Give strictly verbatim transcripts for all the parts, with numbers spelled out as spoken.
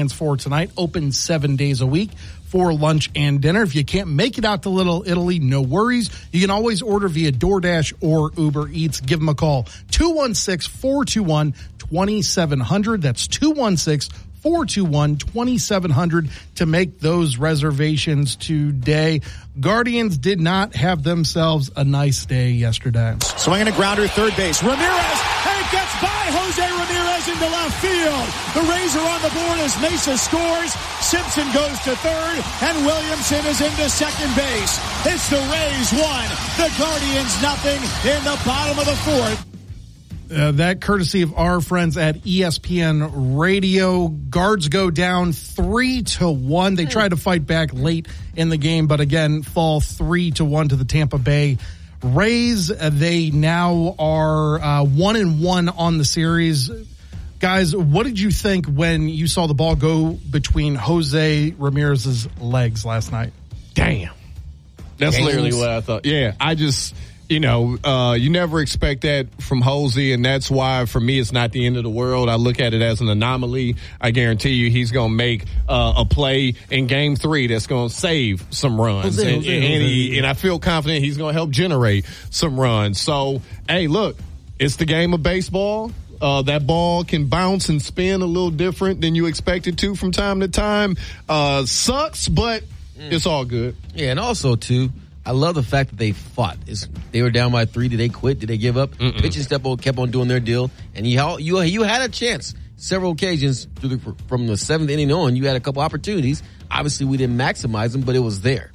plans for tonight. Open seven days a week for lunch and dinner. If you can't make it out to Little Italy, no worries. You can always order via DoorDash or Uber Eats. Give them a call. two one six, four two one, two seven zero zero. That's two one six, four two one, two seven zero zero to make those reservations today. Guardians did not have themselves a nice day yesterday. Swinging a grounder, third base. Ramirez, and it gets by Jose Ramirez into left field. The Rays are on the board as Mesa scores. Simpson goes to third, and Williamson is into second base. It's the Rays one, the Guardians nothing in the bottom of the fourth. Uh, that courtesy of our friends at E S P N Radio. Guards go down three to one. They try to fight back late in the game, but again, fall three to one to the Tampa Bay Rays. Uh, they now are uh, one and one on the series. Guys, what did you think when you saw the ball go between Jose Ramirez's legs last night? Damn. That's Games. literally what I thought. Yeah, I just... You know, uh, you never expect that from Jose, and that's why, for me, it's not the end of the world. I look at it as an anomaly. I guarantee you he's going to make uh, a play in game three that's going to save some runs. Jose, and, Jose, and, Jose, he, yeah. and I feel confident he's going to help generate some runs. So, hey, look, it's the game of baseball. Uh, that ball can bounce and spin a little different than you expect it to from time to time. Uh, sucks, but mm. it's all good. Yeah, and also, too, I love the fact that they fought. It's, they were down by three. Did they quit? Did they give up? Mm-mm. Pitching step on, kept on doing their deal. And you, you, you had a chance several occasions through the, from the seventh inning on. You had a couple opportunities. Obviously, we didn't maximize them, but it was there.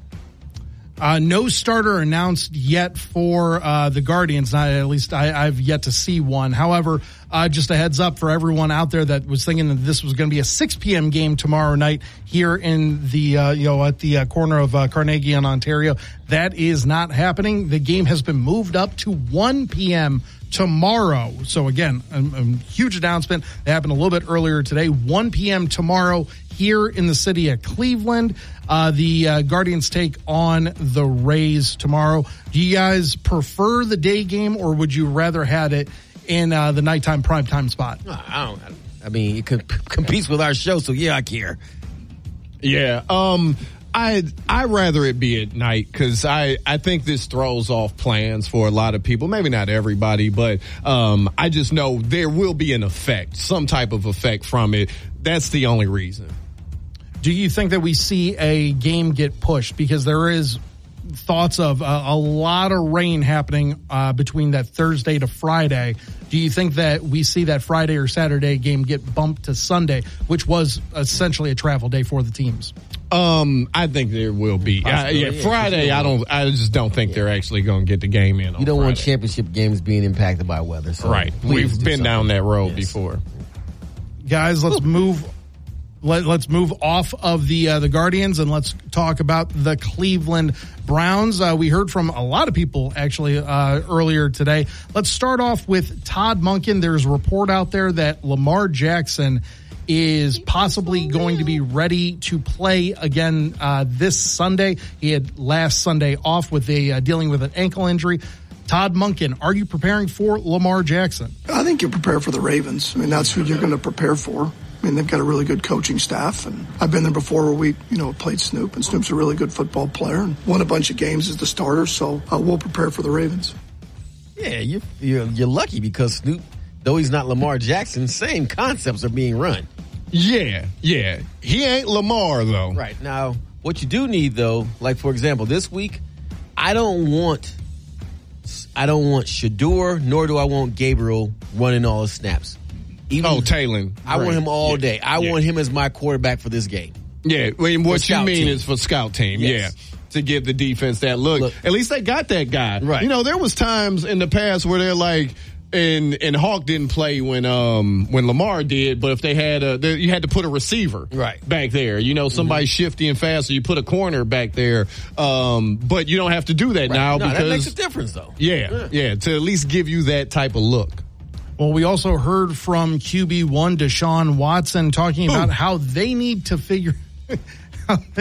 Uh, no starter announced yet for uh, the Guardians. Not, at least I, I've yet to see one. However, uh, just a heads up for everyone out there that was thinking that this was going to be a six p.m. game tomorrow night here in the uh, you know at the uh, corner of uh, Carnegie in Ontario. That is not happening. The game has been moved up to one p.m. tomorrow. So again, a, a huge announcement that happened a little bit earlier today. one p.m. tomorrow here in the city of Cleveland. Uh, the uh, Guardians take on the Rays tomorrow. Do you guys prefer the day game, or would you rather had it in uh, the nighttime primetime spot? I don't. I mean, it comp- competes with our show, so yeah, I care. Yeah, um, I I rather it be at night because I, I think this throws off plans for a lot of people. Maybe not everybody, but um, I just know there will be an effect, some type of effect from it. That's the only reason. Do you think that we see a game get pushed? Because there is thoughts of a, a lot of rain happening uh, between that Thursday to Friday. Do you think that we see that Friday or Saturday game get bumped to Sunday, which was essentially a travel day for the teams? Um, I think there will be. Uh, yeah, yeah, Friday. I don't. I just don't think yeah. they're actually going to get the game in. On you don't Friday. want championship games being impacted by weather, so right? We've been something. down that road yes. before. Guys, let's move. Let, let's move off of the uh, the Guardians and let's talk about the Cleveland Browns. Uh, we heard from a lot of people actually uh, earlier today. Let's start off with Todd Monken. There's a report out there that Lamar Jackson is possibly going to be ready to play again uh, this Sunday. He had last Sunday off with a uh, dealing with an ankle injury. Todd Monken, are you preparing for Lamar Jackson? I think you're prepared for the Ravens. I mean, that's who you're going to prepare for. I mean, they've got a really good coaching staff, and I've been there before where we, you know, played Snoop, and Snoop's a really good football player and won a bunch of games as the starter, so uh, we'll prepare for the Ravens. Yeah, you're, you're, you're lucky because Snoop, though he's not Lamar Jackson, same concepts are being run. Yeah, yeah. He ain't Lamar, though. Right. Now, what you do need, though, like, for example, this week, I don't want I don't want Shedeur, nor do I want Gabriel running all the snaps. Even oh, Taylor. I right. want him all yeah. day. I yeah. want him as my quarterback for this game. Yeah, I mean, what you mean team. is for scout team, yes. yeah. To give the defense that look. look. At least they got that guy. Right. You know, there was times in the past where they're like, and and Hawk didn't play when um when Lamar did, but if they had a, they, you had to put a receiver right. back there. You know, somebody mm-hmm. shifty and fast, so you put a corner back there. Um, but you don't have to do that right. now no, because that makes a difference, though. Yeah, yeah, yeah, to at least give you that type of look. Well, we also heard from Q B one Deshaun Watson talking about Ooh. how they need to figure how they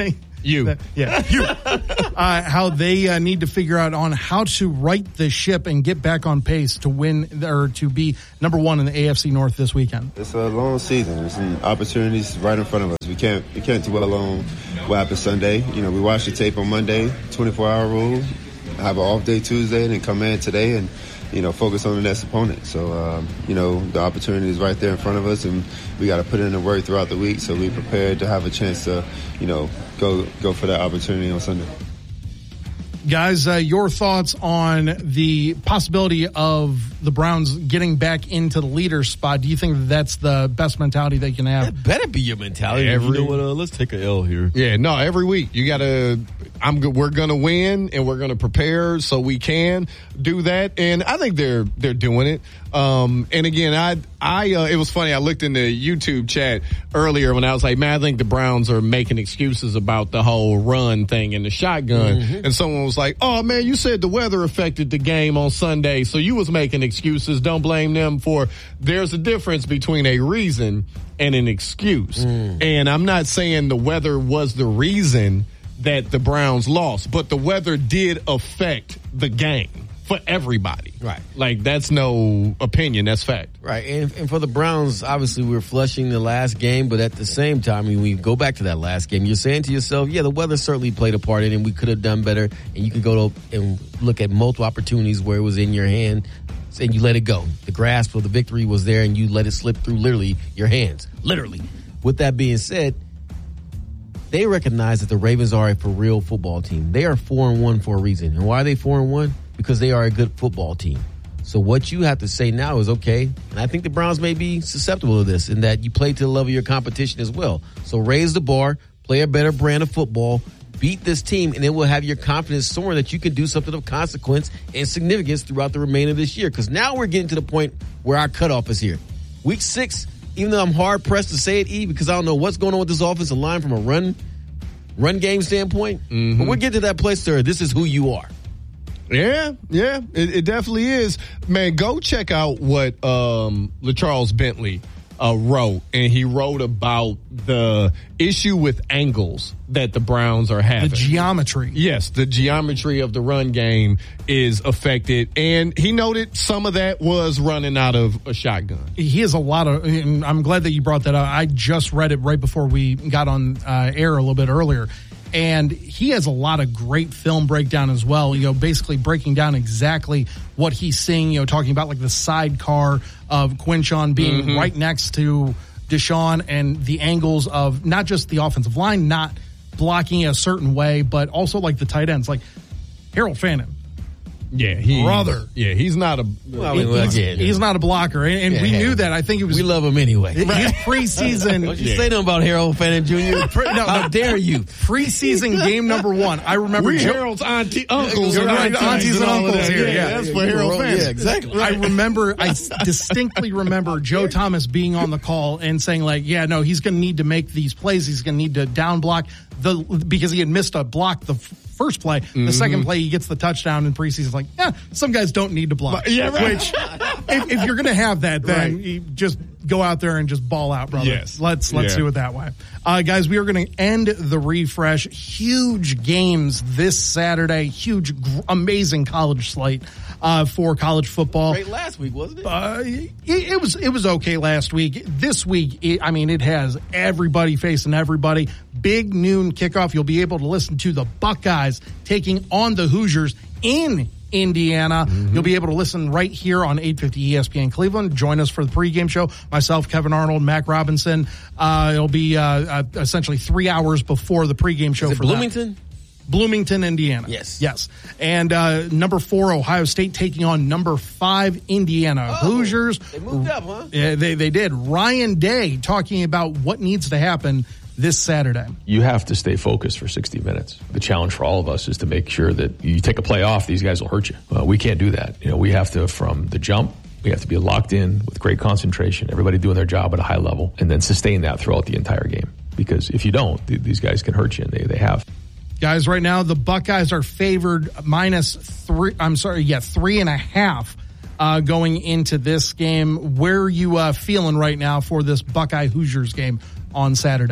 You. Yeah, you. Uh, how they uh, need to figure out on how to right the ship and get back on pace to win or to be number one in the A F C North this weekend. It's a long season. There's some opportunities right in front of us. We can't we can't dwell on what happened Sunday. You know, we watched the tape on Monday, twenty-four hour rule, have an off day Tuesday, and then come in today and, you know, focus on the next opponent. So, um, you know, the opportunity is right there in front of us, and we got to put in the work throughout the week so we're prepared to have a chance to, you know, go go for that opportunity on Sunday. Guys, uh, your thoughts on the possibility of the Browns getting back into the leader spot? Do you think that that's the best mentality they can have? That better be your mentality. Every, you know what? Uh, let's take a L here. Yeah, no, every week you got to. I'm. We're going to win, and we're going to prepare so we can do that. And I think they're they're doing it. Um, and again, I I uh, it was funny. I looked in the YouTube chat earlier when I was like, man, I think the Browns are making excuses about the whole run thing and the shotgun. Mm-hmm. And someone was like, oh man, you said the weather affected the game on Sunday, so you was making excuses. Don't blame them for. There's a difference between a reason and an excuse. Mm. And I'm not saying the weather was the reason that the Browns lost, but the weather did affect the game for everybody. Right. Like, that's no opinion. That's fact. Right. And, and for the Browns, obviously, we were flushing the last game, but at the same time, I mean, when you go back to that last game, you're saying to yourself, yeah, the weather certainly played a part in it, and we could have done better. And you can go to and look at multiple opportunities where it was in your hand, and you let it go. The grasp of the victory was there, and you let it slip through literally your hands. Literally. With that being said, they recognize that the Ravens are a for real football team. They are four and one for a reason. And why are they four and one? Because they are a good football team. So what you have to say now is, okay, and I think the Browns may be susceptible to this in that you play to the level of your competition as well. So raise the bar, play a better brand of football, beat this team, and it will have your confidence soaring that you can do something of consequence and significance throughout the remainder of this year. Because now we're getting to the point where our cutoff is here. Week six, even though I'm hard-pressed to say it, E, because I don't know what's going on with this offensive line from a run run game standpoint, mm-hmm. but we'll get to that place, sir. This is who you are. Yeah, yeah, it, it definitely is. Man, go check out what um, LaCharles Bentley uh, wrote, and he wrote about the issue with angles that the Browns are having. The geometry. Yes, the geometry of the run game is affected, and he noted some of that was running out of a shotgun. He has a lot of, and I'm glad that you brought that up. I just read it right before we got on uh, air a little bit earlier. And he has a lot of great film breakdown as well, you know, basically breaking down exactly what he's seeing, you know, talking about like the sidecar of Quinshon being mm-hmm. right next to Deshaun and the angles of not just the offensive line, not blocking a certain way, but also like the tight ends, like Harold Fannin. Yeah, he, brother. Yeah, he's not a. Well, I mean, well, he's, yeah, he's not a blocker, and, and yeah, we yeah. knew that. I think it was. We love him anyway. His preseason. Don't you yeah. say nothing about Harold Fannin Junior No, how dare you? Preseason game number one. I remember we Joe, Harold's auntie, uncles, You're right, aunties and uncles here. Yeah, yeah, that's for Harold Fannin. Yeah, exactly. I remember. I distinctly remember Joe Thomas being on the call and saying, like, "Yeah, no, he's going to need to make these plays. He's going to need to down block the because he had missed a block the." First play, the mm-hmm. second play, he gets the touchdown in preseason. Like, yeah, some guys don't need to block. But, yeah, right. Which, if, if you're going to have that, then right. you just go out there and just ball out, brother. Yes. Let's let's yeah. do it that way. Uh, guys, we are going to end the refresh. Huge games this Saturday. Huge, gr- amazing college slate uh, for college football. Great last week, wasn't it? Uh, it? It was it was okay last week. This week, it, I mean, it has everybody facing everybody. Big noon kickoff. You'll be able to listen to the Buckeyes taking on the Hoosiers in Indiana. Mm-hmm. You'll be able to listen right here on eight fifty E S P N Cleveland. Join us for the pregame show. Myself, Kevin Arnold, Mac Robinson. Uh, it'll be uh, uh, essentially three hours before the pregame show. Is it for Bloomington? That. Bloomington, Indiana. Yes. Yes. And uh, number four, Ohio State taking on number five, Indiana. Oh, Hoosiers. They moved up, huh? Yeah, they, they did. Ryan Day talking about what needs to happen this Saturday. You have to stay focused for sixty minutes. The challenge for all of us is to make sure that you take a play off, these guys will hurt you. Uh, we can't do that. You know, we have to, from the jump, we have to be locked in with great concentration, everybody doing their job at a high level, and then sustain that throughout the entire game. Because if you don't, th- these guys can hurt you, and they, they have. Guys, right now, the Buckeyes are favored minus three, I'm sorry, yeah, three and a half uh, going into this game. Where are you uh, feeling right now for this Buckeye Hoosiers game on Saturday?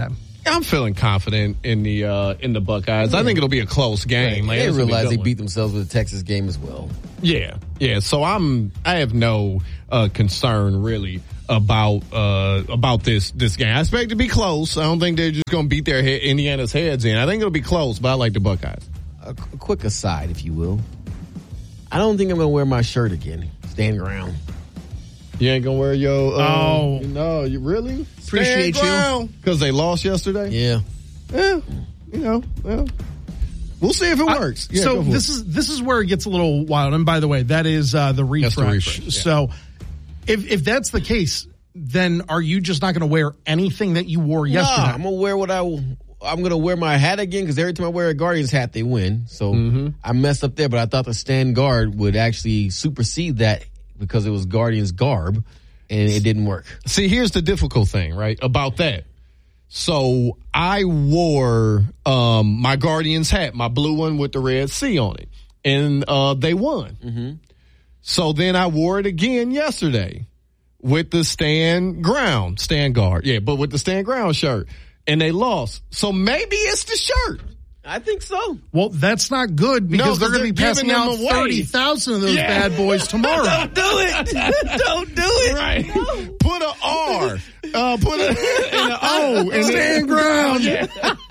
I'm feeling confident in the uh, in the Buckeyes. Yeah. I think it'll be a close game. Right. They realize they beat themselves with the Texas game as well. Yeah, yeah. So I'm I have no uh, concern really about uh, about this this game. I expect it to be close. I don't think they're just going to beat their head, Indiana's heads in. I think it'll be close, but I like the Buckeyes. A, a quick aside, if you will. I don't think I'm going to wear my shirt again. Stand ground. You ain't gonna wear your. Uh, oh no! You really appreciate you because they lost yesterday. Yeah, yeah. You know, well, we'll see if it I, works. Yeah, so this is this is where it gets a little wild. And by the way, that is uh, the refresh. The refresh yeah. So if if that's the case, then are you just not going to wear anything that you wore yesterday? Nah, I'm gonna wear what I. I'm gonna wear my hat again because every time I wear a Guardians hat, they win. So mm-hmm. I messed up there, but I thought the stand guard would actually supersede that. Because it was Guardians garb, and it didn't work. See, here's the difficult thing, right, about that. So I wore um, my Guardians hat, my blue one with the red C on it, and uh, they won. Mm-hmm. So then I wore it again yesterday with the stand ground, stand guard. Yeah, but with the stand ground shirt, and they lost. So maybe it's the shirt. I think so. Well, that's not good because no, they're going to be passing out thirty thousand of those yeah. bad boys tomorrow. Don't do it. Don't do it. Right. No. Put an R. Uh, put a, an O. And stand ground. Yeah.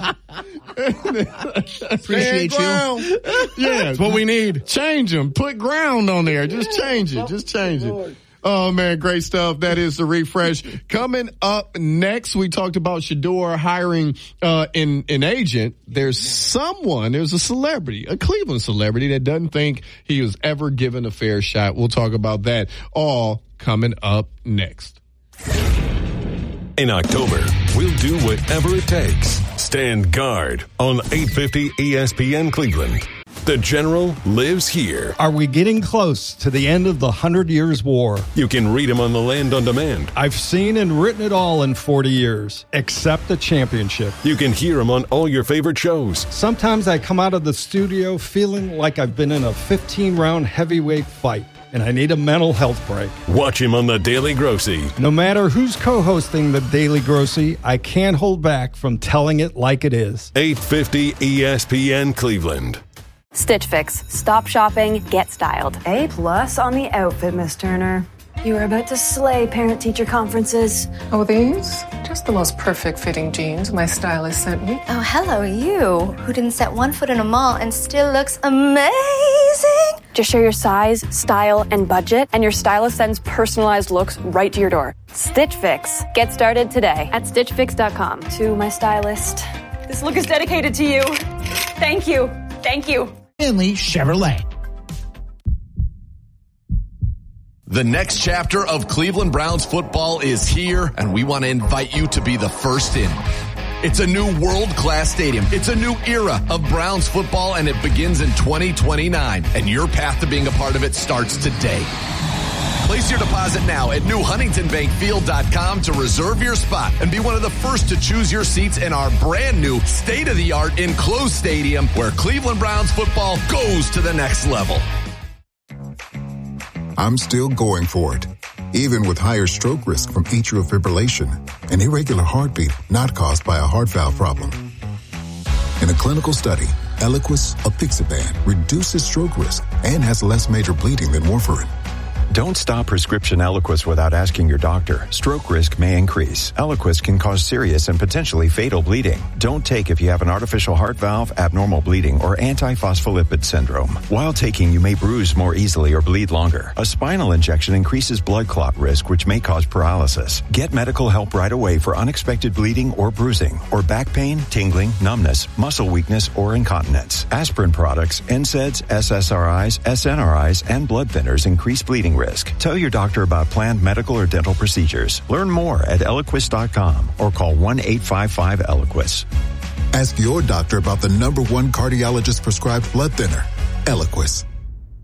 Appreciate stand you. Ground. Yeah. That's what we need. Change them. Put ground on there. Just change it. Just change it. Oh, man, great stuff. That is the refresh. Coming up next, we talked about Shedeur hiring uh, an, an agent. There's someone, there's a celebrity, a Cleveland celebrity that doesn't think he was ever given a fair shot. We'll talk about that all coming up next. In October, we'll do whatever it takes. Stand guard on eight fifty E S P N Cleveland. The General lives here. Are we getting close to the end of the Hundred Years' War? You can read him on the Land on Demand. I've seen and written it all in forty years, except the championship. You can hear him on all your favorite shows. Sometimes I come out of the studio feeling like I've been in a fifteen-round heavyweight fight, and I need a mental health break. Watch him on the Daily Grossy. No matter who's co-hosting the Daily Grossy, I can't hold back from telling it like it is. eight fifty E S P N Cleveland. Stitch Fix. Stop shopping, get styled. A plus on the outfit, Miss Turner. You are about to slay parent-teacher conferences. Oh, these? Just the most perfect fitting jeans my stylist sent me. Oh, hello, you, who didn't set one foot in a mall and still looks amazing. Just share your size, style, and budget, and your stylist sends personalized looks right to your door. Stitch Fix. Get started today at stitch fix dot com. To my stylist, this look is dedicated to you. Thank you. Thank you. Finley Chevrolet. The next chapter of Cleveland Browns football is here, and we want to invite you to be the first in. It's a new world-class stadium. It's a new era of Browns football, and it begins in twenty twenty-nine. And your path to being a part of it starts today. Place your deposit now at new huntington bank field dot com to reserve your spot and be one of the first to choose your seats in our brand new state-of-the-art enclosed stadium where Cleveland Browns football goes to the next level. I'm still going for it, even with higher stroke risk from atrial fibrillation, an irregular heartbeat not caused by a heart valve problem. In a clinical study, Eliquis apixaban reduces stroke risk and has less major bleeding than warfarin. Don't stop prescription Eliquis without asking your doctor. Stroke risk may increase. Eliquis can cause serious and potentially fatal bleeding. Don't take if you have an artificial heart valve, abnormal bleeding, or antiphospholipid syndrome. While taking, you may bruise more easily or bleed longer. A spinal injection increases blood clot risk, which may cause paralysis. Get medical help right away for unexpected bleeding or bruising, or back pain, tingling, numbness, muscle weakness, or incontinence. Aspirin products, N SAIDs, S S R Is, S N R Is, and blood thinners increase bleeding risk. Tell your doctor about planned medical or dental procedures. Learn more at eliquis dot com or call one eight five five Eliquis. Ask your doctor about the number one cardiologist prescribed blood thinner, Eliquis.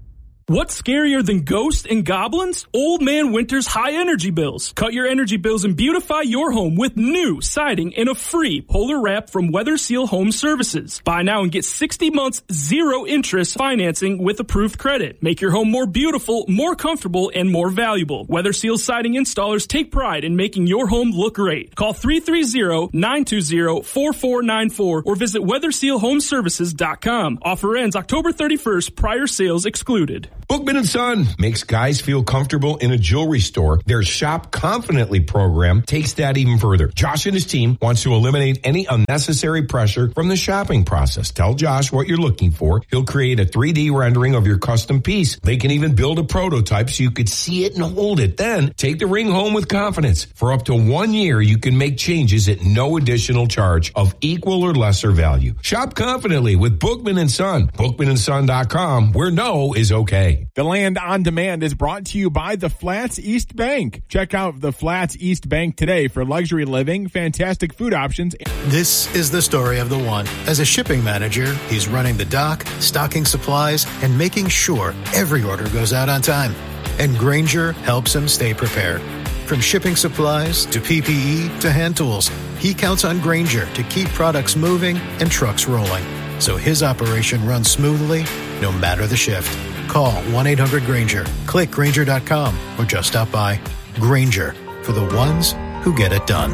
What's scarier than ghosts and goblins? Old Man Winter's high energy bills. Cut your energy bills and beautify your home with new siding and a free Polar Wrap from Weather Seal Home Services. Buy now and get sixty months zero interest financing with approved credit. Make your home more beautiful, more comfortable, and more valuable. Weather Seal siding installers take pride in making your home look great. Call three three zero, nine two zero, four four nine four or visit weather seal home services dot com. Offer ends October thirty-first. Prior sales excluded. Bookman and Son makes guys feel comfortable in a jewelry store. Their Shop Confidently program takes that even further. Josh and his team wants to eliminate any unnecessary pressure from the shopping process. Tell Josh what you're looking for. He'll create a three D rendering of your custom piece. They can even build a prototype so you could see it and hold it. Then take the ring home with confidence. For up to one year, you can make changes at no additional charge of equal or lesser value. Shop confidently with Bookman and Son. bookman and son dot com, where no is okay. The Land on Demand is brought to you by the Flats East Bank. Check out the Flats East Bank today for luxury living, fantastic food options. This is the story of the one. As a shipping manager, he's running the dock, stocking supplies, and making sure every order goes out on time. And Grainger helps him stay prepared. From shipping supplies to P P E to hand tools, he counts on Grainger to keep products moving and trucks rolling, so his operation runs smoothly no matter the shift. Call one eight hundred Grainger, click Grainger dot com, or just stop by. Grainger, for the ones who get it done.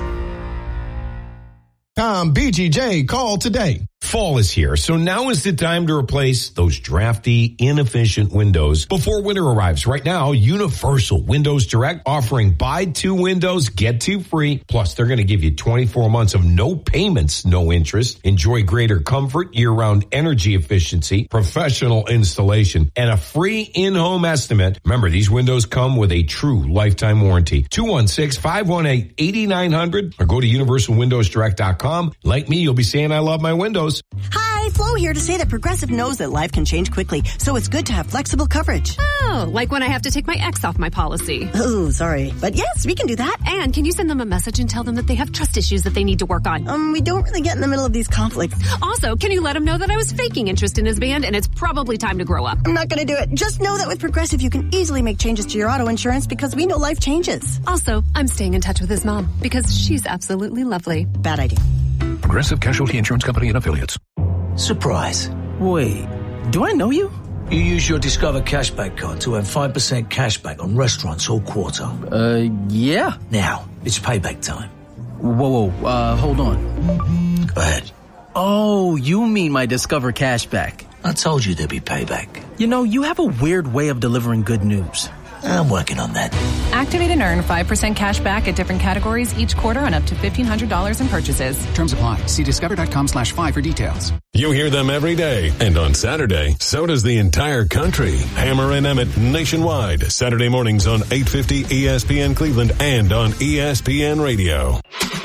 Tom, B G J, call today. Fall is here, so now is the time to replace those drafty, inefficient windows before winter arrives. Right now, Universal Windows Direct offering buy two windows, get two free. Plus, they're going to give you twenty-four months of no payments, no interest. Enjoy greater comfort, year-round energy efficiency, professional installation, and a free in-home estimate. Remember, these windows come with a true lifetime warranty. two one six, five one eight, eight nine zero zero or go to universal windows direct dot com. Like me, you'll be saying I love my windows. Hi, Flo here to say that Progressive knows that life can change quickly, so it's good to have flexible coverage. Oh, like when I have to take my ex off my policy. Oh, sorry. But yes, we can do that. And can you send them a message and tell them that they have trust issues that they need to work on? Um, we don't really get in the middle of these conflicts. Also, can you let them know that I was faking interest in his band and it's probably time to grow up? I'm not going to do it. Just know that with Progressive, you can easily make changes to your auto insurance because we know life changes. Also, I'm staying in touch with his mom because she's absolutely lovely. Bad idea. Progressive Casualty Insurance Company and Affiliates. Surprise. Wait, do I know you? You use your Discover Cashback card to earn five percent cashback on restaurants all quarter. Uh, yeah. Now, it's payback time. Whoa, whoa, uh, hold on. Go ahead. Oh, you mean my Discover Cashback. I told you there'd be payback. You know, you have a weird way of delivering good news. I'm working on that. Activate and earn five percent cash back at different categories each quarter on up to fifteen hundred dollars in purchases. Terms apply. See discover.com slash five for details. You hear them every day. And on Saturday, so does the entire country. Hammer and Emmett nationwide. Saturday mornings on eight fifty E S P N Cleveland and on E S P N Radio.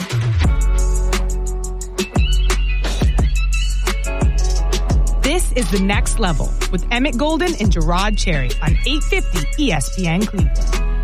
This is The Next Level with Emmett Golden and Gerard Cherry on eight fifty E S P N Cleveland.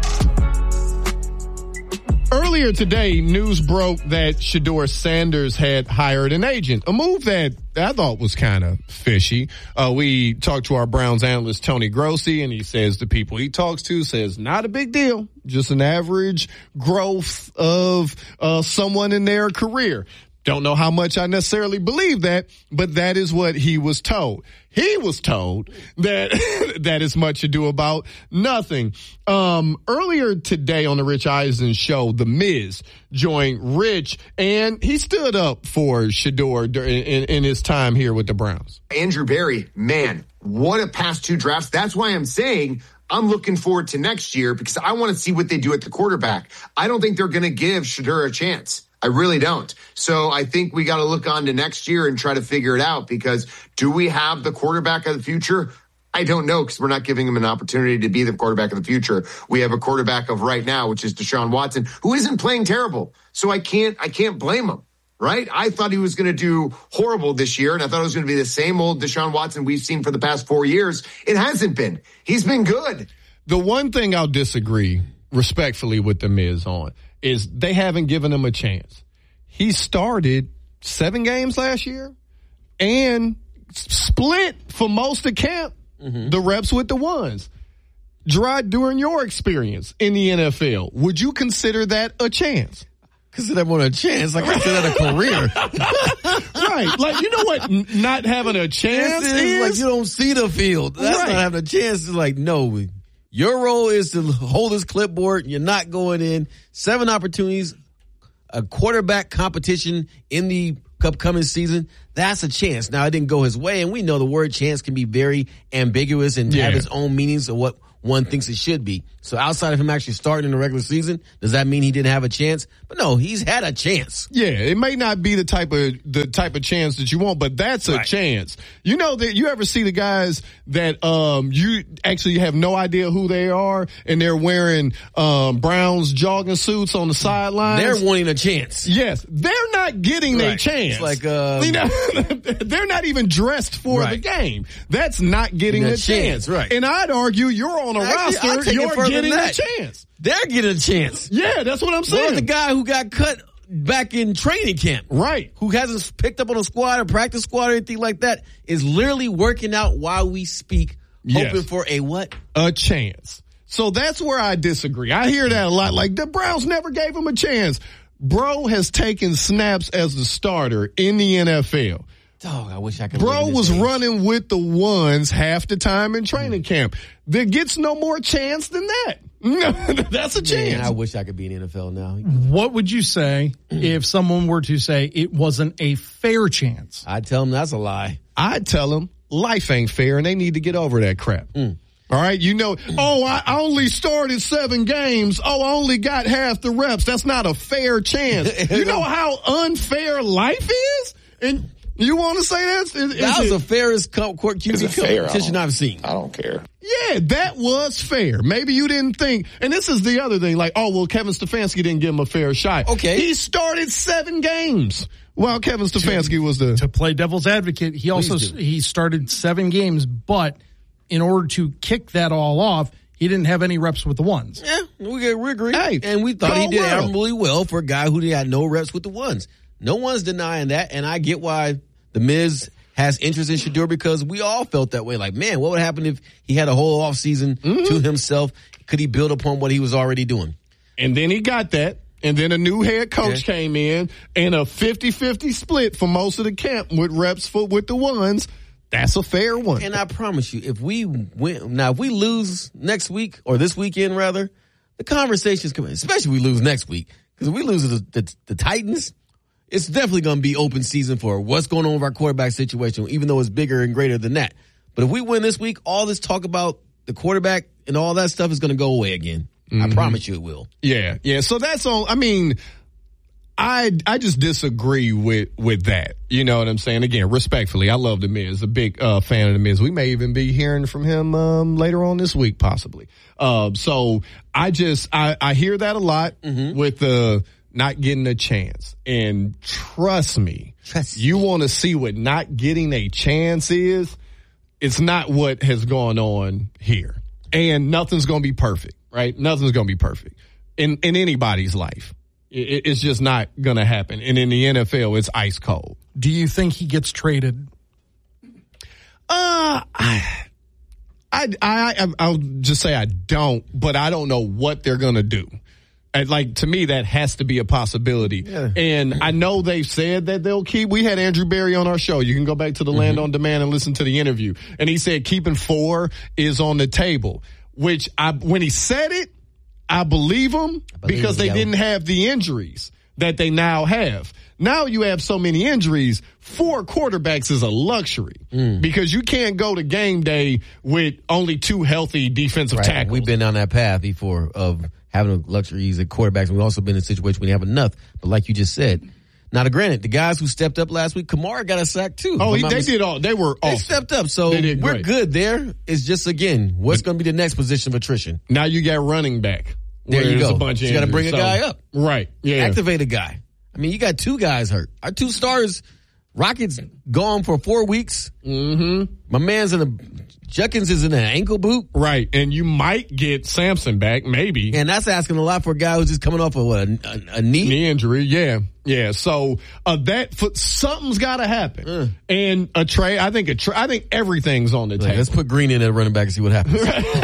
Earlier today, news broke that Shedeur Sanders had hired an agent, a move that I thought was kind of fishy. Uh, we talked to our Browns analyst, Tony Grossi, and he says the people he talks to says not a big deal, just an average growth of uh, someone in their career. Don't know how much I necessarily believe that, but that is what he was told. He was told that that is much ado about nothing. Um, earlier today on the Rich Eisen show, The Miz joined Rich, and he stood up for Shedeur in, in, in his time here with the Browns. Andrew Berry, man, what a past two drafts. That's why I'm saying I'm looking forward to next year because I want to see what they do at the quarterback. I don't think they're going to give Shedeur a chance. I really don't. So I think we got to look on to next year and try to figure it out because do we have the quarterback of the future? I don't know because we're not giving him an opportunity to be the quarterback of the future. We have a quarterback of right now, which is Deshaun Watson, who isn't playing terrible. So I can't, I can't blame him, right? I thought he was going to do horrible this year, and I thought it was going to be the same old Deshaun Watson we've seen for the past four years. It hasn't been. He's been good. The one thing I'll disagree respectfully with The Miz on is they haven't given him a chance. He started seven games last year and split for most of camp, mm-hmm. the reps with the ones. Gerard, during your experience in the N F L, would you consider that a chance? Consider that a chance. Like, consider that a career. Right. Like, you know what n- not having a chance is? is? Like, you don't see the field. That's right. Not having a chance. It's like, no, your role is to hold this clipboard. You're not going in. Seven opportunities, a quarterback competition in the upcoming season. That's a chance. Now, it didn't go his way, and we know the word chance can be very ambiguous and yeah. have its own meanings of what one thinks it should be. So outside of him actually starting in the regular season, does that mean he didn't have a chance? But no, he's had a chance. Yeah, it may not be the type of the type of chance that you want, but that's a right. chance. You know that you ever see the guys that um you actually have no idea who they are, and they're wearing um Browns jogging suits on the sidelines. They're wanting a chance. Yes, they're not getting right. a chance. It's like um, you know, they're not even dressed for right. the game. That's not getting a chance. chance. Right. And I'd argue you're on a Actually, roster, you're getting a chance. They're getting a chance. Yeah, that's what I'm saying. What about the guy who got cut back in training camp? Right. Who hasn't picked up on a squad or practice squad or anything like that, is literally working out while we speak, hoping yes. for a what? A chance. So that's where I disagree. I hear that a lot. Like, the Browns never gave him a chance. Bro has taken snaps as the starter in the N F L. Dog, I wish I could. Bro was age. running with the ones half the time in training mm. camp. There gets no more chance than that. No, that's a chance. Man, I wish I could be in the N F L now. What would you say if someone were to say it wasn't a fair chance? I'd tell them that's a lie. I'd tell them life ain't fair and they need to get over that crap. Mm. All right, you know, oh, I only started seven games. Oh, I only got half the reps. That's not a fair chance. You know how unfair life is? And you want to say that's is, that is was it, the fairest Q B competition I've seen. I don't care. Yeah, that was fair. Maybe you didn't think, and this is the other thing, like, oh, well, Kevin Stefanski didn't give him a fair shot. Okay. He started seven games. Well, Kevin Stefanski was the... To play devil's advocate, he also he started seven games, but in order to kick that all off, he didn't have any reps with the ones. Yeah, we, we agree. Hey, and we thought he did well. admirably well for a guy who had no reps with the ones. No one's denying that, and I get why The Miz has interest in Shedeur, because we all felt that way. Like, man, what would happen if he had a whole offseason mm-hmm. to himself? Could he build upon what he was already doing? And then he got that. And then a new head coach yeah. came in, and a fifty-fifty split for most of the camp with reps for with the ones. That's a fair one. And I promise you, if we win, now if we lose next week, or this weekend rather, the conversations come in, especially if we lose next week. Because if we lose to the, the, the Titans, it's definitely going to be open season for what's going on with our quarterback situation, even though it's bigger and greater than that. But if we win this week, all this talk about the quarterback and all that stuff is going to go away again. Mm-hmm. I promise you it will. Yeah, yeah. So that's all. I mean, I I just disagree with with that. You know what I'm saying? Again, respectfully, I love The Miz. A big uh, fan of The Miz. We may even be hearing from him um, later on this week, possibly. Uh, so I just I, I hear that a lot mm-hmm. with the not getting a chance. And trust me, trust you want to see what not getting a chance is. It's not what has gone on here, and nothing's going to be perfect. Right? Nothing's going to be perfect in, in anybody's life. It, it's just not going to happen. And in the N F L, it's ice cold. Do you think he gets traded? Uh, I, I, I, I'll just say I don't, but I don't know what they're going to do. And like, to me, that has to be a possibility. Yeah. And I know they've said that they'll keep. We had Andrew Berry on our show. You can go back to the mm-hmm. Land on Demand and listen to the interview. And he said keeping four is on the table. Which I, when he said it, I believe him I believe because they didn't have the injuries that they now have. Now you have so many injuries. Four quarterbacks is a luxury mm. because you can't go to game day with only two healthy defensive right. tackles. We've been down that path before of having luxuries at quarterbacks. We've also been in a situation where we have enough. But like you just said, now, granted, the guys who stepped up last week, Kamara got a sack too. Oh, he, they mis- did all. They were They awesome. stepped up, so we're great. good there. It's just, again, what's going to be the next position of attrition? Now you got running back. There you go. A bunch you got to bring a so, guy up. Right. Yeah. Activate a guy. I mean, you got two guys hurt. Our two stars Rockets gone for four weeks. Mm-hmm. My man's in a Judkins is in an ankle boot. Right, and you might get Sampson back, maybe. And that's asking a lot for a guy who's just coming off of what, a, a, a knee? Knee injury, yeah. Yeah, so uh, that something's got to happen. Uh. And a trade, I think a tra- I think everything's on the table. Let's put Green in at running back and see what happens.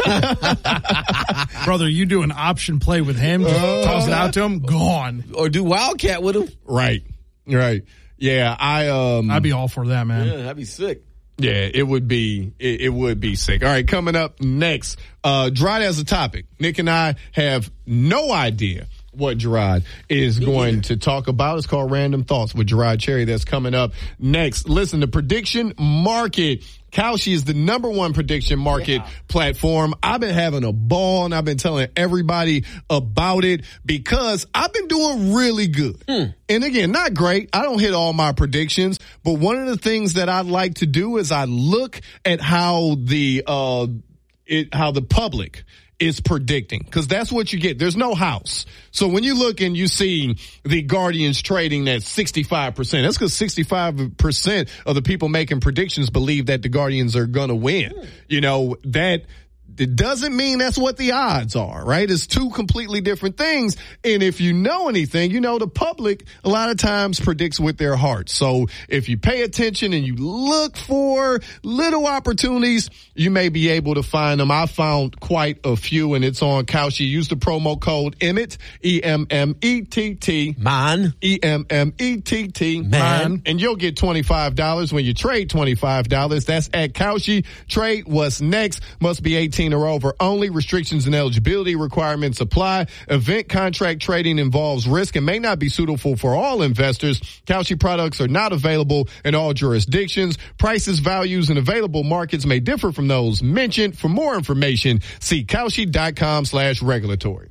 Brother, you do an option play with him, just uh, toss it out to him, gone. Or do Wildcat with him. Right, right. Yeah, I um I'd be all for that, man. Yeah, that'd be sick. Yeah, it would be it, it would be sick. All right, coming up next, uh Gerard has a topic. Nick and I have no idea what Gerard is going to talk about. It's called Random Thoughts with Gerard Cherry. That's coming up next. Listen, the prediction market. Kalshi is the number one prediction market yeah. platform. I've been having a ball and I've been telling everybody about it because I've been doing really good. Hmm. And again, not great. I don't hit all my predictions, but one of the things that I like to do is I look at how the, uh, it, how the public is predicting, because that's what you get. There's no house. So when you look and you see the Guardians trading at sixty-five percent, that's because sixty-five percent of the people making predictions believe that the Guardians are going to win. Mm. You know, that it doesn't mean that's what the odds are, right? It's two completely different things. And if you know anything, you know the public a lot of times predicts with their heart. So if you pay attention and you look for little opportunities, you may be able to find them. I found quite a few, and it's on Kalshi. Use the promo code Emmett, E M M E T T. Man. E M M E T T. Man. And you'll get twenty-five dollars when you trade twenty-five dollars. That's at Kalshi. Trade what's next. Must be eighteen or over only. Restrictions and eligibility requirements apply. Event contract trading involves risk and may not be suitable for all investors. Kalshi products are not available in all jurisdictions. Prices, values, and available markets may differ from those mentioned. For more information, see Kalshi.com slash regulatory.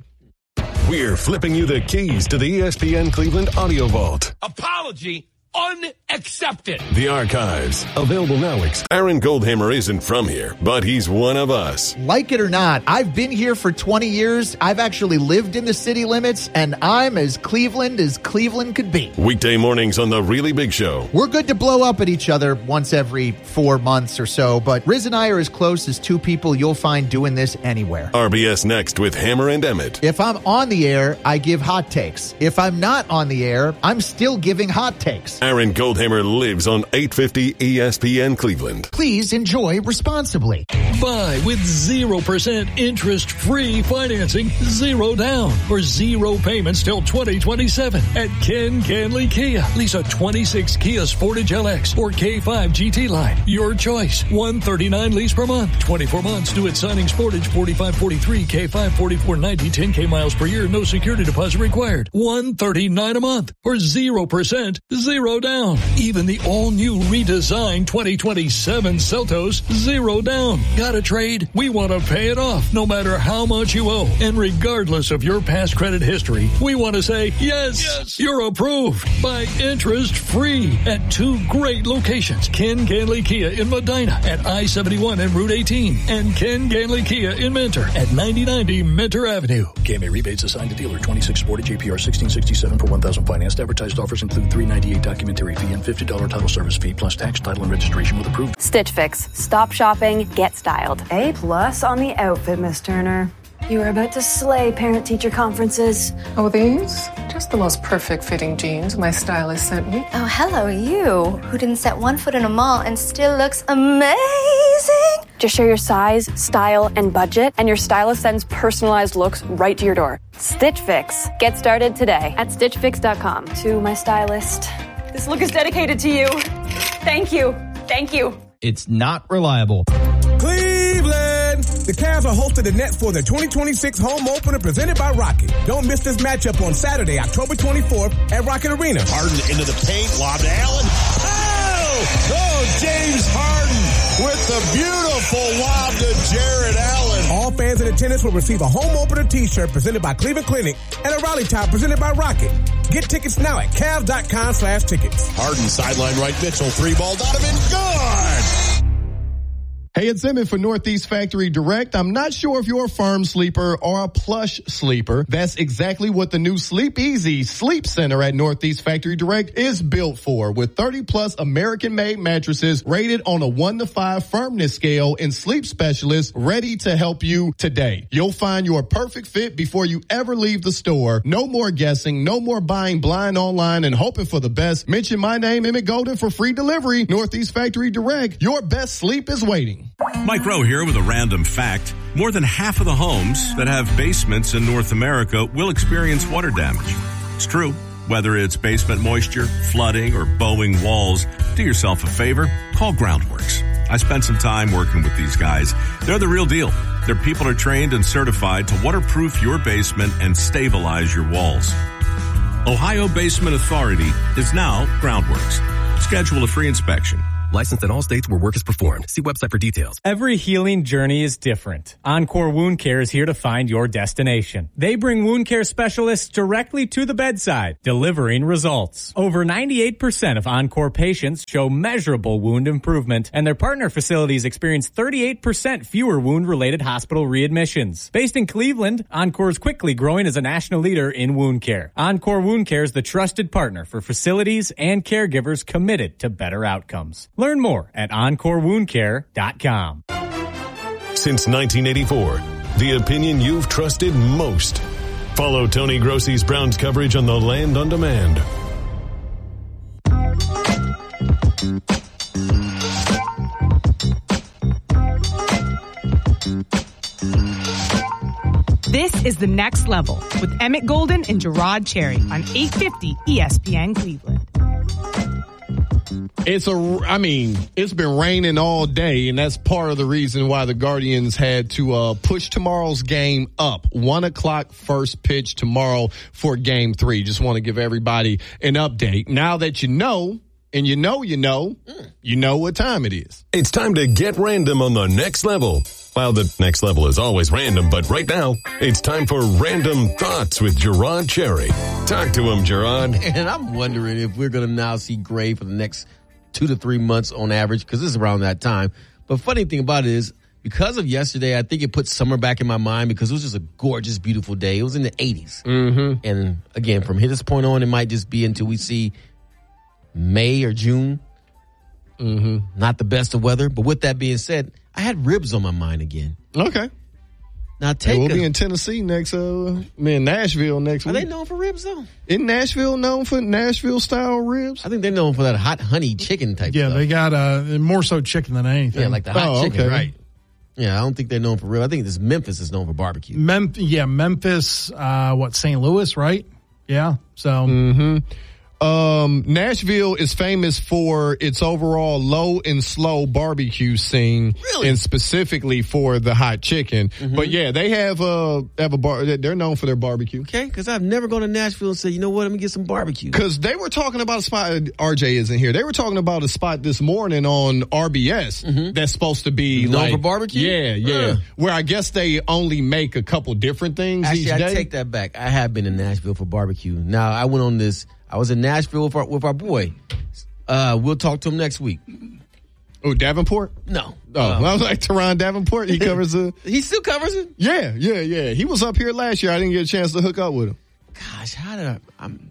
We're flipping you the keys to the E S P N Cleveland Audio Vault. Apology unaccepted. The archives, available now. Aaron Goldhammer isn't from here, but he's one of us. Like it or not, I've been here for twenty years. I've actually lived in the city limits, and I'm as Cleveland as Cleveland could be. Weekday mornings on The Really Big Show. We're good to blow up at each other once every four months or so, but Riz and I are as close as two people you'll find doing this anywhere. R B S Next with Hammer and Emmett. If I'm on the air, I give hot takes. If I'm not on the air, I'm still giving hot takes. Aaron Goldhammer lives on eight fifty E S P N Cleveland. Please enjoy responsibly. Buy with zero percent interest-free financing, zero down, or zero payments till twenty twenty-seven at Ken Canley Kia. Lease a twenty-six Kia Sportage L X or K five G T line. Your choice. one thirty-nine lease per month. twenty-four months due at signing. Sportage forty-five forty-three, K five forty-four ninety, ten K miles per year. No security deposit required. one thirty-nine a month or zero percent, zero down. Even the all-new redesigned twenty twenty-seven Seltos, zero down. Got a trade? We want to pay it off no matter how much you owe. And regardless of your past credit history, we want to say, yes, yes. You're approved by interest-free at two great locations. Ken Ganley Kia in Medina at I seventy-one and Route eighteen. And Ken Ganley Kia in Mentor at ninety ninety Mentor Avenue. K M A rebates assigned to dealer. twenty-six Sportage A P R sixteen sixty-seven for one thousand financed. Advertised offers include three ninety-eight documentary fee and fifty dollars title service fee plus tax, title, and registration with approved. Stitch Fix. Stop shopping, get styled. A plus on the outfit, Miss Turner. You are about to slay parent-teacher conferences. Oh, these? Just the most perfect fitting jeans my stylist sent me. Oh, hello, you, who didn't set one foot in a mall and still looks amazing. Just share your size, style, and budget, and your stylist sends personalized looks right to your door. Stitch Fix. Get started today at stitch fix dot com. To my stylist, this look is dedicated to you. Thank you. Thank you. It's not reliable. Cleveland! The Cavs are hosting the Nets for the twenty twenty-six home opener presented by Rocket. Don't miss this matchup on Saturday, October twenty-fourth at Rocket Arena. Harden into the paint, lob to Allen. Oh! Oh, James Harden with the beautiful lob to Jared Allen. All fans in attendance will receive a home opener t-shirt presented by Cleveland Clinic and a rally top presented by Rocket. Get tickets now at Cavs.com slash tickets. Harden sideline right, Mitchell, three ball, Donovan, good! Hey, it's Emmett for Northeast Factory Direct. I'm not sure if you're a firm sleeper or a plush sleeper. That's exactly what the new Sleep Easy Sleep Center at Northeast Factory Direct is built for. With thirty plus American-made mattresses rated on a one to five firmness scale and sleep specialists ready to help you today. You'll find your perfect fit before you ever leave the store. No more guessing, no more buying blind online and hoping for the best. Mention my name, Emmett Golden, for free delivery. Northeast Factory Direct. Your best sleep is waiting. Mike Rowe here with a random fact. More than half of the homes that have basements in North America will experience water damage. It's true. Whether it's basement moisture, flooding, or bowing walls, do yourself a favor. Call Groundworks. I spent some time working with these guys. They're the real deal. Their people are trained and certified to waterproof your basement and stabilize your walls. Ohio Basement Authority is now Groundworks. Schedule a free inspection. Licensed in all states where work is performed. See website for details. Every healing journey is different. Encore Wound Care is here to find your destination. They bring wound care specialists directly to the bedside, delivering results. Over ninety-eight percent of Encore patients show measurable wound improvement, and their partner facilities experience thirty-eight percent fewer wound-related hospital readmissions. Based in Cleveland, Encore is quickly growing as a national leader in wound care. Encore Wound Care is the trusted partner for facilities and caregivers committed to better outcomes. Learn more at encore wound care dot com. Since nineteen eighty-four, the opinion you've trusted most. Follow Tony Grossi's Browns coverage on the Land on Demand. This is The Next Level with Emmett Golden and Gerard Cherry on eight fifty E S P N Cleveland. It's a, I mean, it's been raining all day, and that's part of the reason why the Guardians had to uh, push tomorrow's game up. One o'clock first pitch tomorrow for game three. Just want to give everybody an update. Now that you know, and you know you know, you know what time it is. It's time to get random on the next level. Well, the next level is always random, but right now, it's time for Random Thoughts with Gerard Cherry. Talk to him, Gerard. And I'm wondering if we're going to now see gray for the next two to three months on average, because this is around that time. But funny thing about it is, because of yesterday, I think it put summer back in my mind because it was just a gorgeous, beautiful day. It was in the eighties. Mm-hmm. And again, from this point on, it might just be until we see May or June. Mm-hmm. Not the best of weather. But with that being said, I had ribs on my mind again. Okay. Now take hey, we'll a, be in Tennessee next, uh, I mean, Nashville next are week. Are they known for ribs, though? Isn't Nashville known for Nashville-style ribs? I think they're known for that hot honey chicken type yeah, stuff. Yeah, they got uh, more so chicken than anything. Yeah, like the hot oh, chicken, okay. right. Yeah, I don't think they're known for ribs. I think this Memphis is known for barbecue. Mem- yeah, Memphis, uh, what, Saint Louis, right? Yeah, so... Mm-hmm. Um, Nashville is famous for its overall low and slow barbecue scene, really? And specifically for the hot chicken. Mm-hmm. But yeah, they have a have a bar. They're known for their barbecue. Okay, because I've never gone to Nashville and said, you know what, let me get some barbecue. Because they were talking about a spot. R J isn't here. They were talking about a spot this morning on R B S mm-hmm. that's supposed to be known like, for barbecue. Yeah, yeah. Uh. Where I guess they only make a couple different things. Actually, each I day. take that back. I have been in Nashville for barbecue. Now I went on this. I was in Nashville with our, with our boy. Uh, we'll talk to him next week. Oh, Davenport? No. Oh, um, I was like Teron Davenport. He covers the. He still covers it? Yeah, yeah, yeah. He was up here last year. I didn't get a chance to hook up with him. Gosh, how did I? I'm,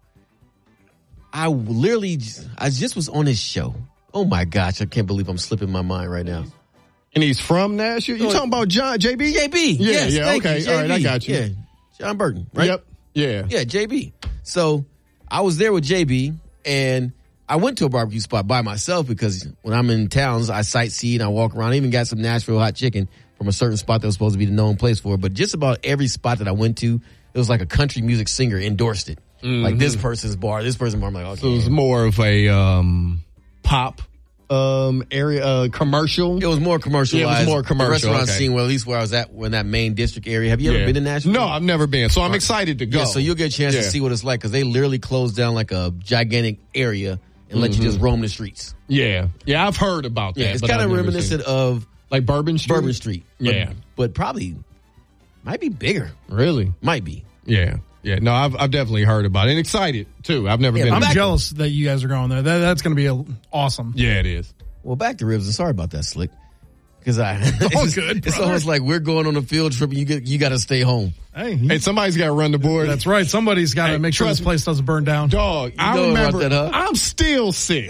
I literally, just, I just was on his show. Oh my gosh, I can't believe I'm slipping my mind right now. And he's from Nashville? You oh, talking about John, J B? J B, yeah, yes, yeah, okay. You, all right, I got you. Yeah, John Burton, right? Yep, yeah. Yeah, J B. So I was there with J B, and I went to a barbecue spot by myself because when I'm in towns, I sightsee and I walk around. I even got some Nashville hot chicken from a certain spot that was supposed to be the known place for it. But just about every spot that I went to, it was like a country music singer endorsed it. Mm-hmm. Like this person's bar, this person's bar. I'm like, okay. So it was more of a um, pop um, area, uh, commercial. It was more commercialized. Yeah, it was more commercial. The restaurant okay. scene, well, at least where I was at, in that main district area. Have you ever yeah. been to Nashville? No, I've never been. So I'm right. excited to go. Yeah, so you'll get a chance yeah. to see what it's like because they literally closed down like a gigantic area and mm-hmm. let you just roam the streets. Yeah. Yeah, I've heard about that. Yeah, it's kind of reminiscent of like Bourbon Street. Bourbon Street. But, yeah. But probably might be bigger. Really? Might be. Yeah. Yeah, no, I've I've definitely heard about it and excited too. I've never yeah, been. I'm back jealous that you guys are going there. That, that's going to be a, awesome. Yeah, it is. Well, back to ribs. And sorry about that, Slick. Because I, it's, All just- good, it's brother. almost like we're going on a field trip and you get you got to stay home. Hey, Hey, somebody's got to run the board. that's right. Somebody's got to Hey, make sure trust this me. place doesn't burn down. Dog, I know about remember. that, huh? I'm still sick.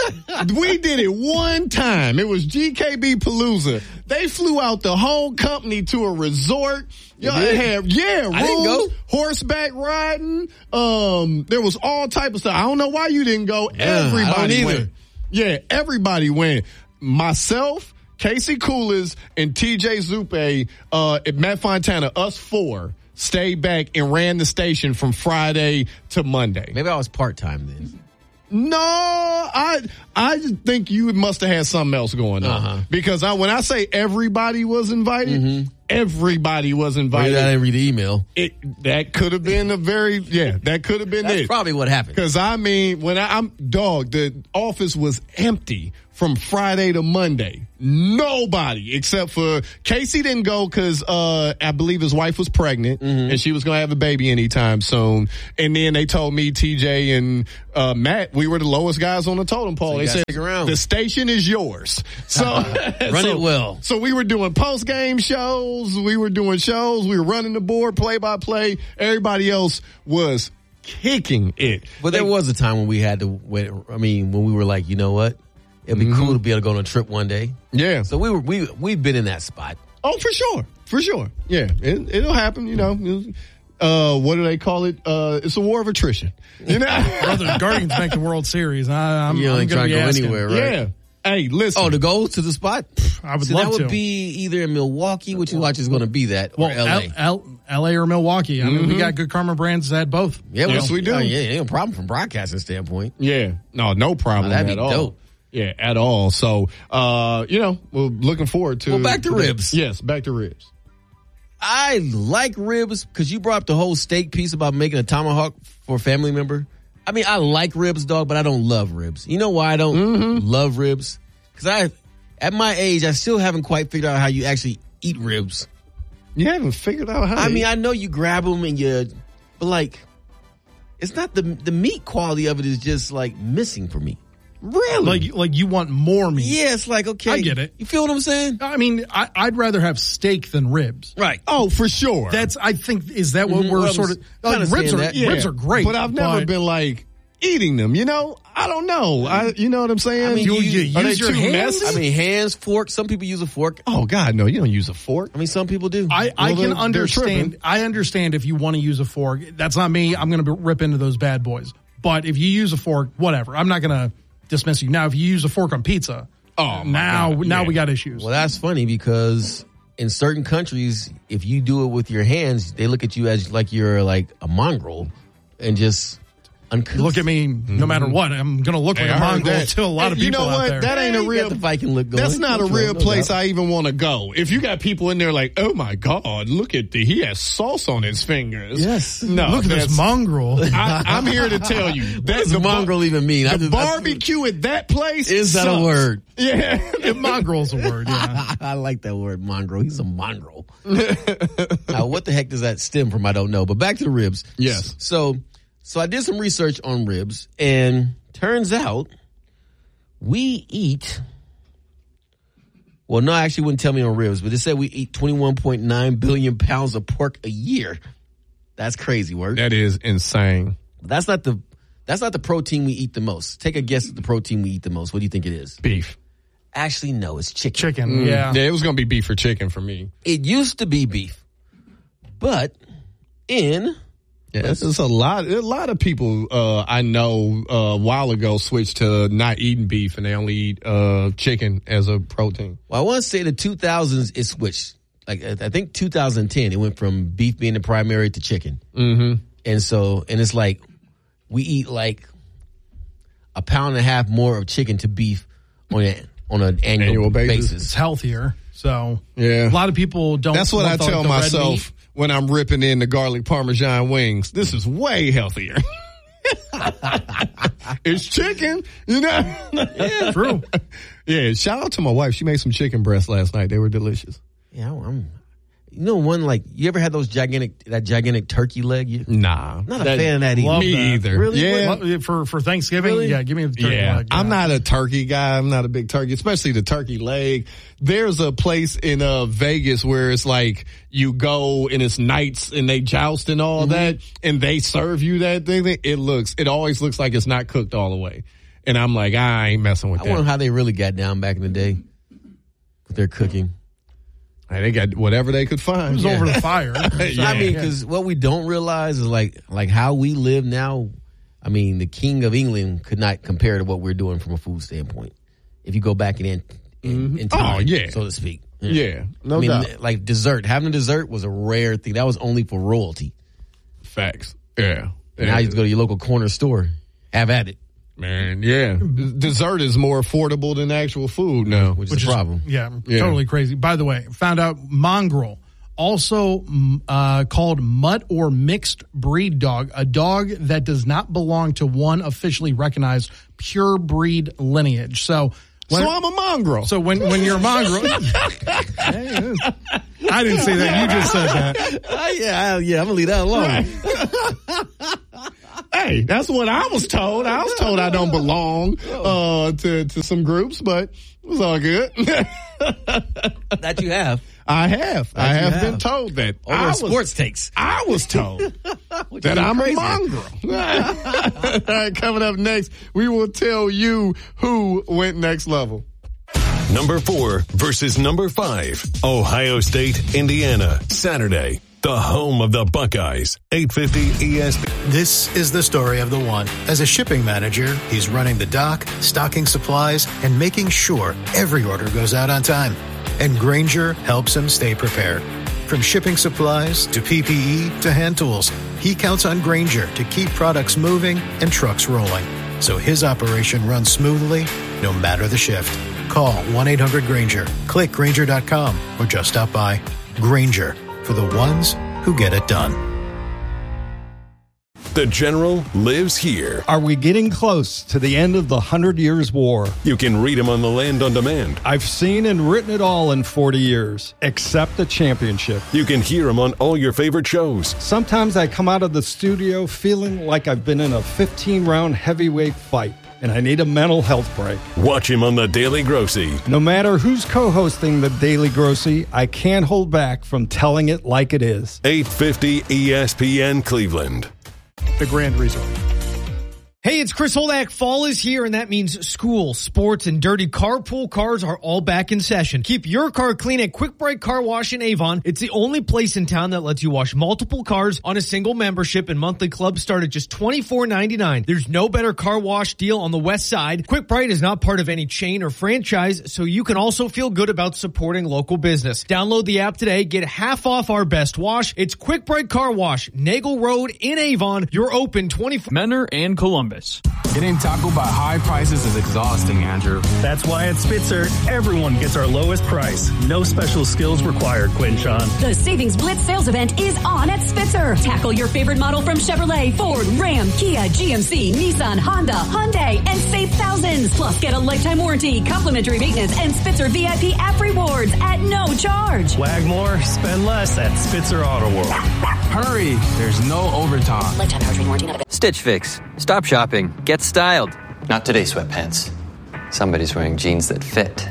We did it one time. It was G K B Palooza. They flew out the whole company to a resort. Y'all did? had yeah, I didn't rooms, go. horseback riding. Um, there was all type of stuff. I don't know why you didn't go. Yeah, I don't everybody either. went. Yeah, everybody went. Myself, Casey Coolers, and T J Zuppe, uh, and Matt Fontana, us four, stayed back and ran the station from Friday to Monday. Maybe I was part time then. No, I I just think you must have had something else going on. Uh-huh. Because I, when I say everybody was invited, everybody was Maybe invited. I didn't read the email. It, that could have been a very, yeah, that could have been That's it. probably what happened. Because I mean, when I, I'm dog, the office was empty from Friday to Monday. Nobody except for Casey didn't go because uh, I believe his wife was pregnant and she was going to have a baby anytime soon. And then they told me T J and uh, Matt, we were the lowest guys on the totem pole. So you they gotta said stick around. the station is yours. So Run it well. So we were doing post game shows. We were doing shows. We were running the board play by play. Everybody else was kicking it. But there They- was a time when we had to, when, I mean, when we were like, you know what? It'd be cool to be able to go on a trip one day. Yeah. So we were, we, we've been in that spot. Oh, for sure. For sure. Yeah. It, it'll happen, you know. Uh, what do they call it? Uh, it's a war of attrition. You know? Well, the Guardians make the World Series. I, I'm, You I'm ain't going trying to to be go asking. anywhere, right? Yeah. Hey, listen. Oh, to go to the spot? I would so love that would to. be either in Milwaukee, which you watch is going to be that, or Well, L A. L- L- L A or Milwaukee. I mean, we got good Karma brands at both. Yeah, Yes, well, we do. Oh, yeah, ain't no problem from broadcasting standpoint. Yeah. No, no problem Oh, that'd at be all. dope. Yeah, at all. So, uh, you know, we're looking forward to. Well, back to ribs. Yes, back to ribs. I like ribs because you brought up the whole steak piece about making a tomahawk for a family member. I mean, I like ribs, dog, but I don't love ribs. You know why I don't Mm-hmm. love ribs? Because I, at my age, I still haven't quite figured out how you actually eat ribs. You haven't figured out how. I to mean, eat- I know you grab them and you, but like, it's not the the meat quality of it is just like missing for me. Really? Like, like you want more meat. Yeah, it's like, okay. I get it. You feel what I'm saying? I mean, I, I'd rather have steak than ribs. Right. Oh, for sure. That's, I think, is that what Mhm. we're Well, I'm sort of, kinda like, ribs saying are, that. Yeah. ribs are great. But I've never but- been like eating them, you know? I don't know. I, you know what I'm saying? I mean, You- you, you Are they use your too hands? messy? I mean, hands, fork. Some people use a fork. Oh God, no! You don't use a fork. I mean, some people do. I, I Well, can they're- they're understand. tripping. I understand if you want to use a fork. That's not me. I'm going to rip into those bad boys. But if you use a fork, whatever. I'm not going to dismiss you. Now, if you use a fork on pizza, Oh, my now God, now yeah. we got issues. Well, that's funny because in certain countries, if you do it with your hands, they look at you as like you're like a mongrel and just uncouth. Look at me, no matter what. I'm going to look Hey, like I a heard mongrel that. to a lot Hey, of you people know out what? there. That ain't a You real. got the Viking look going. That's not a No real trouble, no place doubt. I even want to go. If you got people in there like, oh my God, look at the, he has sauce on his fingers. Yes. No, Look at this that's- mongrel. I, I'm here to tell you What that does the mongrel even mean? I The just- I- barbecue at that place Is that a sucks. word? Yeah, Yeah, mongrel's a word, yeah. I like that word, mongrel. He's a mongrel. Now, what the heck does that stem from? I don't know. But back to the ribs. Yes. So, so I did some research on ribs, and turns out we eat. Well, no, I actually wouldn't tell me on ribs, but it said we eat twenty-one point nine billion pounds of pork a year. That's crazy work. that is insane. That's not the that's not the protein we eat the most. Take a guess at the protein we eat the most. What do you think it is? Beef. Actually, no, it's chicken. Chicken, yeah. Yeah, it was gonna be beef or chicken for me. It used to be beef, but in Yeah, it's a lot. A lot of people uh, I know uh, a while ago switched to not eating beef and they only eat uh, chicken as a protein. well, I want to say the two thousands it switched. Like I think two thousand ten, it went from beef being the primary to chicken, Mm-hmm. and so and it's like we eat like a pound and a half more of chicken to beef on an on an annual, Annual basis. basis. It's healthier. So Yeah. a lot of people don't. That's what I want the- tell the red myself meat. when I'm ripping in the garlic Parmesan wings. This is way healthier. It's chicken, you know? Yeah, true. Yeah, shout out to my wife. She made some chicken breasts last night. They were delicious. Yeah, I'm. You know, one like you ever had those gigantic that gigantic turkey leg? You, nah, not a that, fan of that either. Me that. either. Really? Yeah, what, for for Thanksgiving. Really? Yeah, give me the turkey yeah. leg. Yeah. I'm not a turkey guy. I'm not a big turkey, especially the turkey leg. There's a place in uh, Vegas where it's like you go and it's nights and they joust and all mm-hmm. that, and they serve you that thing. It looks, it always looks like it's not cooked all the way, and I'm like, I ain't messing with I that. wonder how they really got down back in the day with their cooking. They got whatever they could find. It was yeah. over the fire. yeah. I mean, because what we don't realize is like like how we live now. I mean, the King of England could not compare to what we're doing from a food standpoint. If you go back in in, mm-hmm. in time, oh, yeah. so to speak. Yeah, yeah no I mean, doubt. Like dessert, having a dessert was a rare thing. That was only for royalty. Facts. Yeah. And now you just go to your local corner store, have at it. Man, yeah. Dessert is more affordable than actual food now, which, which is a problem. Is, yeah, yeah, totally crazy. By the way, found out mongrel, also uh, called mutt or mixed breed dog, a dog that does not belong to one officially recognized pure breed lineage. So, when, so I'm a mongrel. So when when you're a mongrel, hey, I didn't say that. You just said that. Uh, yeah, yeah. I'm gonna leave that alone. Hey, that's what I was told. I was told I don't belong uh, to to some groups, but it was all good. That you have. I have. That I have, have been told that. All I those sports takes. I was told that I'm crazy. a mongrel. All right, coming up next, we will tell you who went next level. Number four versus number five. Ohio State, Indiana, Saturday. The home of the Buckeyes, eight fifty E S P N. This is the story of the one. As a shipping manager, he's running the dock, stocking supplies, and making sure every order goes out on time. And Grainger helps him stay prepared. From shipping supplies to P P E to hand tools, he counts on Grainger to keep products moving and trucks rolling, so his operation runs smoothly no matter the shift. Call one eight hundred Grainger, click Grainger dot com, or just stop by. Grainger, for the ones who get it done. The General lives here. Are we getting close to the end of the Hundred Years' War? You can read him on the Land on Demand. I've seen and written it all in forty years, except the championship. You can hear him on all your favorite shows. Sometimes I come out of the studio feeling like I've been in a fifteen-round heavyweight fight, and I need a mental health break. Watch him on The Daily Grossy. No matter who's co-hosting The Daily Grossy, I can't hold back from telling it like it is. eight fifty E S P N Cleveland. The Grand Resort. Hey, it's Chris Holdak. Fall is here, and that means school, sports, and dirty carpool cars are all back in session. Keep your car clean at Quick Break Car Wash in Avon. It's the only place in town that lets you wash multiple cars on a single membership, and monthly clubs start at just twenty-four ninety-nine. There's no better car wash deal on the west side. Quick Break is not part of any chain or franchise, so you can also feel good about supporting local business. Download the app today. Get half off our best wash. It's Quick Break Car Wash, Nagel Road in Avon. You're open twenty-four. Menor and Columbus. Getting tackled by high prices is exhausting, Andrew. That's why at Spitzer, everyone gets our lowest price. No special skills required, Quinchon. The Savings Blitz sales event is on at Spitzer. Tackle your favorite model from Chevrolet, Ford, Ram, Kia, G M C, Nissan, Honda, Hyundai, and save thousands. Plus, get a lifetime warranty, complimentary maintenance, and Spitzer V I P app rewards at no charge. Wag more, spend less at Spitzer Auto World. Hurry, there's no overtime. Lifetime powertrain warranty not available. Stitch Fix. Stop shopping. Get styled. Not today, sweatpants. Somebody's wearing jeans that fit.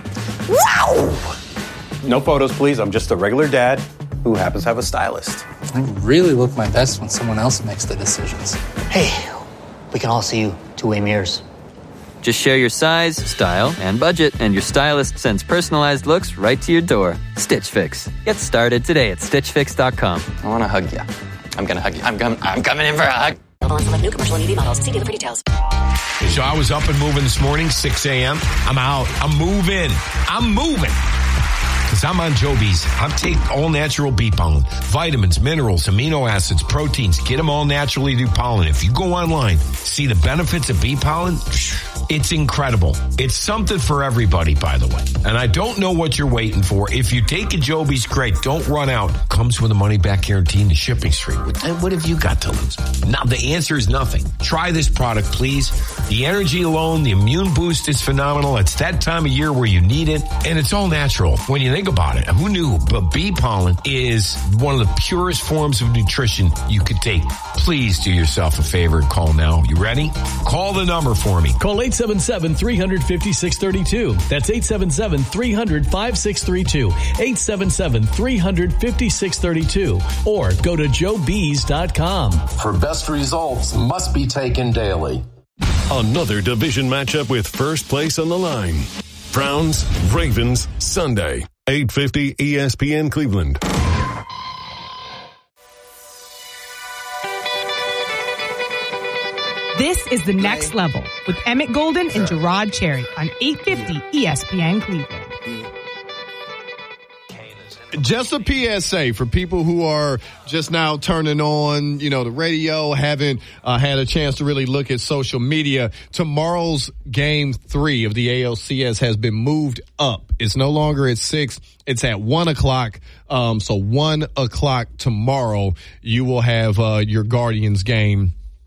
Wow! No photos, please. I'm just a regular dad who happens to have a stylist. I really look my best when someone else makes the decisions. Hey, we can all see you two-way mirrors. Just share your size, style, and budget, and your stylist sends personalized looks right to your door. Stitch Fix. Get started today at stitch fix dot com. I want to hug you. I'm going to hug you. I'm, com- I'm coming in for a hug. New commercial and E V models. See dealer for details. So I was up and moving this morning, six a.m. I'm out. I'm moving. I'm moving. Because I'm on Joby's. I'm taking all natural bee pollen. Vitamins, minerals, amino acids, proteins. Get them all naturally through pollen. If you go online, see the benefits of bee pollen, it's incredible. It's something for everybody, by the way. And I don't know what you're waiting for. If you take a Joby's, great. Don't run out. Comes with a money-back guarantee and the shipping street. What have you got to lose? Now, the answer is nothing. Try this product, please. The energy alone, the immune boost is phenomenal. It's that time of year where you need it. And it's all natural. When you think about it. Who knew? But bee pollen is one of the purest forms of nutrition you could take. Please do yourself a favor and call now. You ready? Call the number for me. Call eight seven seven, three hundred, five six three two. That's eight seven seven, three hundred, five six three two. eight seven seven, three hundred, five six three two. Or go to joe bees dot com. For best results must be taken daily. Another division matchup with first place on the line. Browns, Ravens, Sunday, eight fifty E S P N Cleveland. This is The Next Level with Emmett Golden and Gerard Cherry on eight fifty E S P N Cleveland. Just a P S A for people who are just now turning on, you know, the radio, haven't uh, had a chance to really look at social media. Tomorrow's game three of the A L C S has been moved up. It's no longer at six. It's at one o'clock. Um, so one o'clock tomorrow, you will have uh, your Guardians game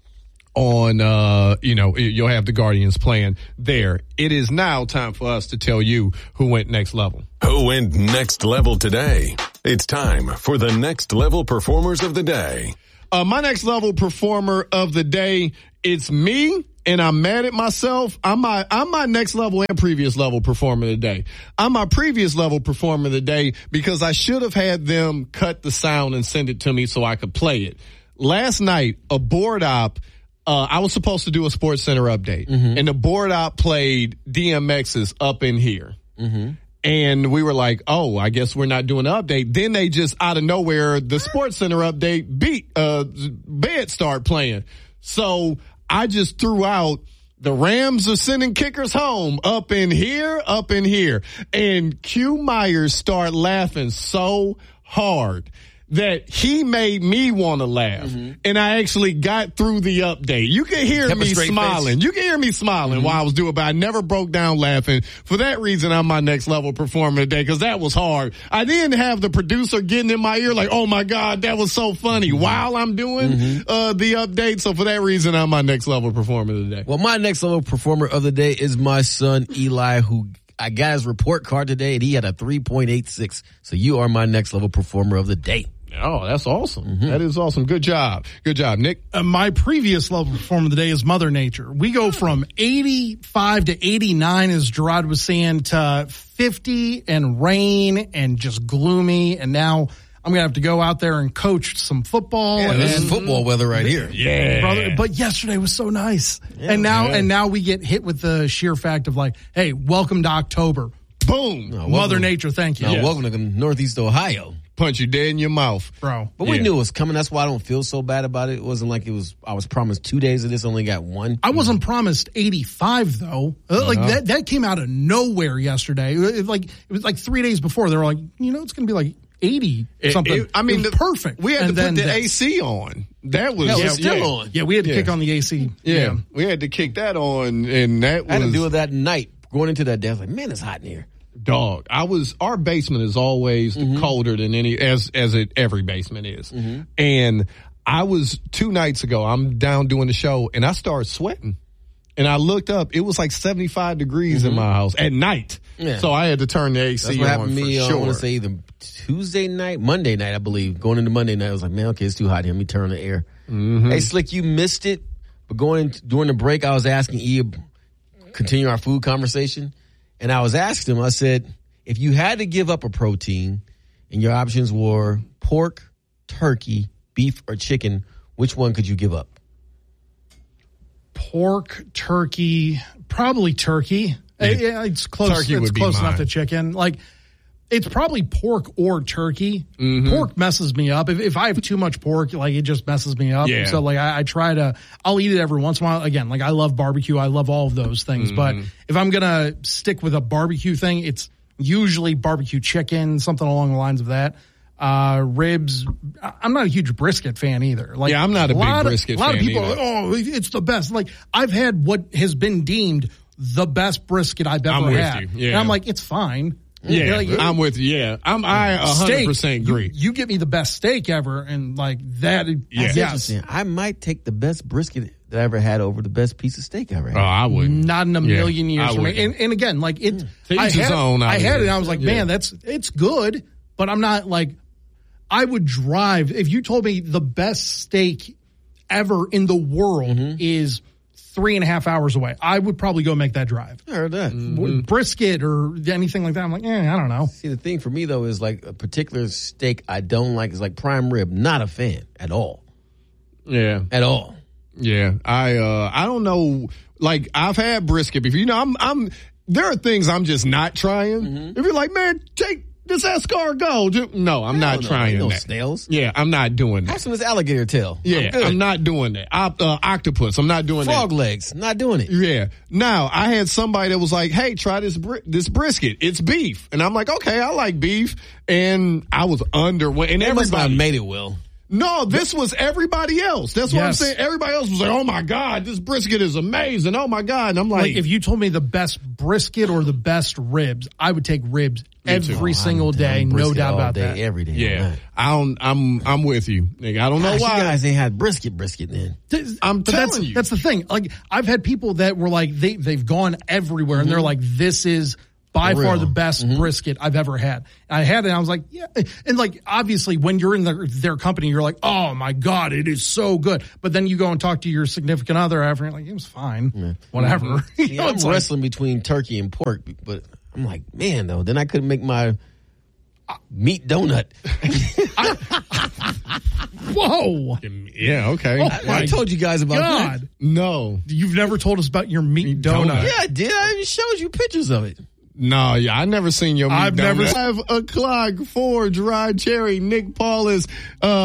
on, uh, you know, you'll have the Guardians playing there. It is now time for us to tell you who went next level. Who went next level today? It's time for the next level performers of the day. Uh, my next level performer of the day, it's me, and I'm mad at myself. I'm my, I'm my next level and previous level performer of the day. I'm my previous level performer of the day because I should have had them cut the sound and send it to me so I could play it. Last night, a board op, Uh, I was supposed to do a Sports Center update, mm-hmm. and the board op played D M X's Up in Here. Mm-hmm. And we were like, oh, I guess we're not doing an update. Then they just out of nowhere, the Sports Center update beat, uh, bed start playing. So I just threw out the Rams are sending kickers home, Up in Here, Up in Here. And Q Myers started laughing so hard that he made me want to laugh. Mm-hmm. And I actually got through the update. You can hear me smiling. Face. You can hear me smiling mm-hmm. while I was doing it, but I never broke down laughing. For that reason, I'm my next level performer today because that was hard. I didn't have the producer getting in my ear like, oh my God, that was so funny mm-hmm. while I'm doing mm-hmm. uh, the update. So for that reason, I'm my next level performer today. Well, my next level performer of the day is my son, Eli, who I got his report card today and he had a three point eight six. So you are my next level performer of the day. Oh, that's awesome. Mm-hmm. That is awesome. Good job. Good job, Nick. Uh, my previous level performer of the day is Mother Nature. We go from eighty-five to eighty-nine, as Gerard was saying, to fifty and rain and just gloomy. And now I'm going to have to go out there and coach some football. Yeah, and this is football weather right here. Yeah. Brother, but yesterday was so nice. Yeah, and now, yeah. and now we get hit with the sheer fact of like, hey, welcome to October. Boom. No, Mother Nature, thank you. No, yes. Welcome to Northeast Ohio. Punch you dead in your mouth, bro. But we yeah. knew it was coming. That's why I don't feel so bad about it. It wasn't like it was. I was promised two days of this. Only got one. I wasn't promised eighty-five though. Uh-huh. Like that. That came out of nowhere yesterday. It, like it was like three days before. They were like, you know, it's going to be like eighty it, something. It, I mean, it was the, perfect. We had and to put the this. A C on. That was yeah, yeah, still yeah. on. Yeah, we had to yeah. kick on the A C. Yeah. yeah, we had to kick that on, and that was. I had to do it that night going into that day. I was like, man, it's hot in here. Dog, I was. Our basement is always mm-hmm. colder than any as as it every basement is, mm-hmm. and I was two nights ago. I'm down doing the show, and I started sweating, and I looked up. It was like seventy-five degrees mm-hmm. in my house at night, yeah. so I had to turn the A C That's what on happened to me. For uh, sure. I want to say either Tuesday night, Monday night, I believe. Going into Monday night, I was like, man, okay, it's too hot here. Let me turn on the air. Mm-hmm. Hey, Slick, you missed it, but going during the break, I was asking E, continue our food conversation, and I was asking him. I said, if you had to give up a protein and your options were pork, turkey, beef, or chicken, which one could you give up? Pork, turkey, probably turkey. Yeah. It, it's close. Turkey it's would be close mine. enough to chicken. Like, it's probably pork or turkey. Mm-hmm. Pork messes me up. If, if I have too much pork, like it just messes me up. Yeah. So like I, I try to, I'll eat it every once in a while. Again, like I love barbecue. I love all of those things. Mm-hmm. But if I'm going to stick with a barbecue thing, it's usually barbecue chicken, something along the lines of that. Uh, ribs. I'm not a huge brisket fan either. Like, yeah, I'm not a, a big brisket of, fan. A lot of people either. are like, oh, it's the best. Like, I've had what has been deemed the best brisket I've ever I'm with had. You. Yeah. And I'm like, it's fine. Yeah, like, I'm with you. Yeah, I'm. I one hundred percent agree. You, you get me the best steak ever, and like that. Yeah, yes. I might take the best brisket that I ever had over the best piece of steak I ever had. Oh, I wouldn't. Not in a Yeah, million years I for me. wouldn't. And, and again, like it, To I each his had, own, I I had it. guess. And I was like, Yeah. man, that's it's good, but I'm not like. I would drive if you told me the best steak ever in the world Mm-hmm. is three and a half hours away. I would probably go make that drive. I heard that. Mm-hmm. Brisket or anything like that. I'm like, eh, I don't know. See, the thing for me though is like a particular steak I don't like is like prime rib. Not a fan at all. Yeah. At all. Yeah. I uh I don't know. Like I've had brisket before. You know, I'm I'm there are things I'm just not trying. Mm-hmm. If you're like, man, take this escargot. No, I'm Hell not no, trying ain't no that. snails. Yeah, I'm not doing that. Have some of this alligator tail. Yeah, I'm, good. I'm not doing that. Op, uh, octopus, I'm not doing Frog that. legs. Not doing it. Yeah. Now, I had somebody that was like, hey, try this bri- this brisket. It's beef. And I'm like, okay, I like beef. And I was underweight. And They must not everybody have made it well. No, this was everybody else. That's what Yes. I'm saying. Everybody else was like, oh my God, this brisket is amazing. Oh my God. And I'm like, Like if you told me the best brisket or the best ribs, I would take ribs every Oh, single I'm day. down No brisket doubt all about day, that. Every day. yeah, I don't, I'm, I'm with you. Nigga, I don't know Gosh, why. you guys ain't had brisket brisket then. I'm But telling that's, you. that's the thing. Like I've had people that were like they they've gone everywhere and they're like, this is by For far real. the best Mhm. brisket I've ever had. And I had it. And I was like, yeah. And like obviously when you're in their, their company, you're like, oh my God, it is so good. But then you go and talk to your significant other after, and you're like, it was fine, whatever. You See, know, I'm it's like- wrestling between turkey and pork, but I'm like, man, though, then I couldn't make my meat donut. Whoa. Yeah, okay. Oh, I, my I told you guys about God. that. No. You've never told us about your meat donut. donut. Yeah, I did. I even showed you pictures of it. No, yeah, I never seen your meat I've never- donut. Five o'clock for Dry Cherry. Nick Paul is, uh,